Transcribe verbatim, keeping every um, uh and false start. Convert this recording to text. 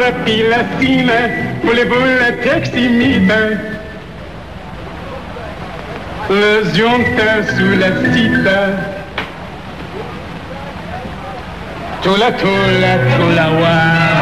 pris la cime pour les boules textimides. Le zionte sous la cite. Tola, tola, tola, wa.